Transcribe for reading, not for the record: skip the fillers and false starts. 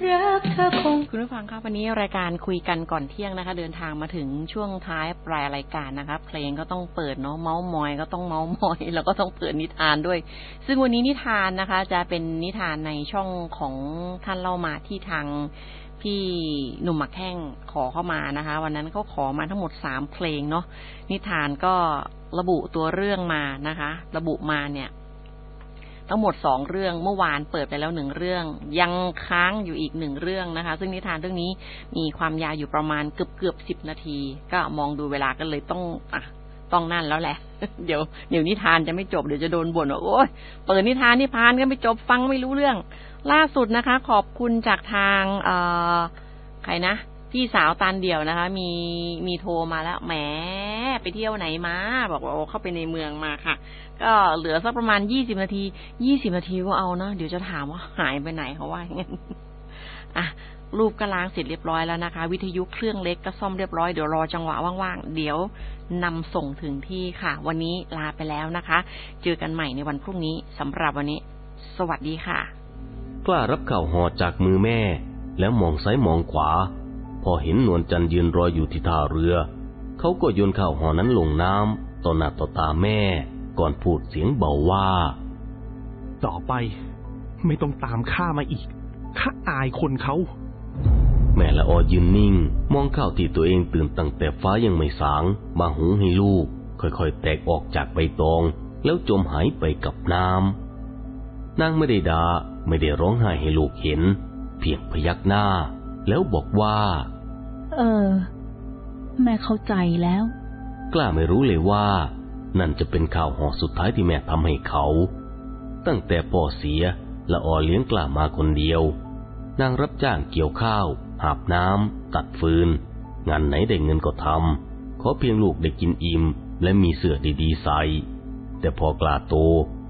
รักเธอคงคุณผู้ฟังครับวันนี้รายการคุยกันก่อนเที่ยงนะคะเดินทางมาถึงช่วงท้ายปลายรายการนะคะเพลงก็ต้องเปิดเนาะเมาส์มอยก็ต้องเมาส์มอยแล้วก็ต้องเปิดนิทานด้วยซึ่งวันนี้นิทานนะคะจะเป็นนิทานในช่องของท่านเล่ามาที่ทางพี่หนุ่มหมักแข้งขอเข้ามานะคะวันนั้นเขาขอมาทั้งหมด3เพลงเนาะนิทานก็ระบุตัวเรื่องมานะคะระบุมาเนี่ยทั้งหมด2เรื่องเมื่อวานเปิดไปแล้ว1เรื่องยังค้างอยู่อีก1เรื่องนะคะซึ่งนิทานเรื่องนี้มีความยาวอยู่ประมาณเกือบ10นาทีก็มองดูเวลากันเลยต้องนั่นแล้วแหละ เดี๋ยวนิทานจะไม่จบเดี๋ยวจะโดนบ่นว่าโอ๊ยเปิดนิทานนิพานก็ไม่จบฟังไม่รู้เรื่องล่าสุดนะคะขอบคุณจากทางใครนะพี่สาวตาลเดี่ยวนะคะมีโทรมาแล้วแหมไปเที่ยวไหนมาบอกว่าเข้าไปในเมืองมาค่ะก็เหลือสักประมาณ20นาทีก็เอานะเดี๋ยวจะถามว่าหายไปไหนเขาว่าอย่างงั้นอ่ะรูปก็ล้างเสร็จเรียบร้อยแล้วนะคะวิทยุเครื่องเล็กก็ซ่อมเรียบร้อยเดี๋ยวรอจังหวะว่างๆเดี๋ยวนำส่งถึงที่ค่ะวันนี้ลาไปแล้วนะคะเจอกันใหม่ในวันพรุ่งนี้สำหรับวันนี้สวัสดีค่ะกล้ารับข่าวห่อจากมือแม่แล้วมองซ้ายมองขวาพอเห็นนวลจันทร์ยืนรออยู่ที่ท่าเรือเขาก็โยนข้าวห่อนั้นลงน้ำต่อหน้าต่อตาแม่ก่อนพูดเสียงเบาว่าต่อไปไม่ต้องตามข้ามาอีกข้าอายคนเขาแม่ละออยืนนิ่งมองข้าวที่ตัวเองตื่นตั้งแต่ฟ้ายังไม่สางมาหุงให้ลูกค่อยๆแตกออกจากใบตองแล้วจมหายไปกับน้ำนางไม่ได้ด่าไม่ได้ร้องไห้ให้ลูกเห็นเพียงพยักหน้าแล้วบอกว่าแม่เข้าใจแล้วกล้าไม่รู้เลยว่านั่นจะเป็นข้าวห่อสุดท้ายที่แม่ทำให้เขาตั้งแต่พ่อเสียละออเลี้ยงกล้ามาคนเดียวนางรับจ้างเกี่ยวข้าวหาบน้ำตัดฟืนงานไหนได้เงินก็ทำขอเพียงลูกได้กินอิ่มและมีเสื้อดีๆใส่แต่พอกล้าโต